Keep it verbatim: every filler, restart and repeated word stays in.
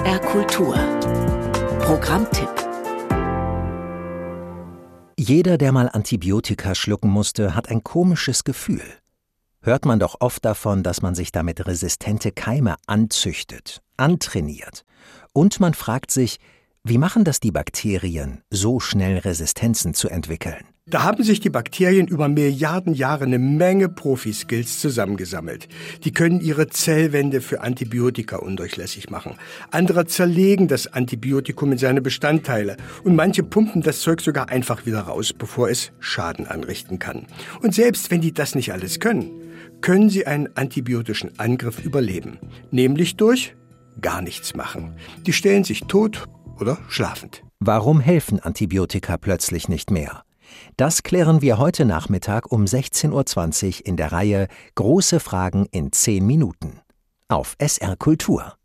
S R Kultur Programmtipp. Jeder, der mal Antibiotika schlucken musste, hat ein komisches Gefühl. Hört man doch oft davon, dass man sich damit resistente Keime anzüchtet, antrainiert. Und man fragt sich, wie machen das die Bakterien, so schnell Resistenzen zu entwickeln? Da haben sich die Bakterien über Milliarden Jahre eine Menge Profi-Skills zusammengesammelt. Die können ihre Zellwände für Antibiotika undurchlässig machen. Andere zerlegen das Antibiotikum in seine Bestandteile. Und manche pumpen das Zeug sogar einfach wieder raus, bevor es Schaden anrichten kann. Und selbst wenn die das nicht alles können, können sie einen antibiotischen Angriff überleben. Nämlich durch gar nichts machen. Die stellen sich tot oder schlafend. Warum helfen Antibiotika plötzlich nicht mehr? Das klären wir heute Nachmittag um sechzehn Uhr zwanzig in der Reihe Große Fragen in zehn Minuten auf S R Kultur.